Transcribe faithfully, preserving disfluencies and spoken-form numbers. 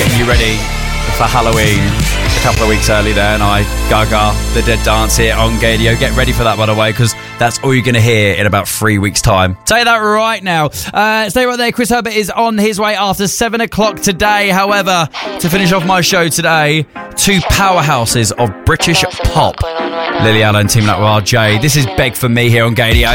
getting you ready for Halloween a couple of weeks early there, and I, Gaga, The Dead Dance here on Gadio. Get ready for that, by the way, because that's all you're going to hear in about three weeks' time. Tell you that right now. Uh, stay right there. Chris Herbert is on his way after seven o'clock today. However, to finish off my show today, two powerhouses of British pop. Lily Allen teaming up with R J. This is Beg For Me here on Gadio.